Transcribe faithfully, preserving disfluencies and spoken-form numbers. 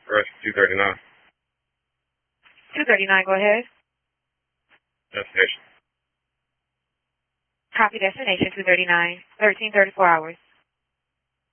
First, two thirty-nine. two thirty-nine, go ahead. Destination. Copy destination two thirty-nine, thirteen thirty-four hours.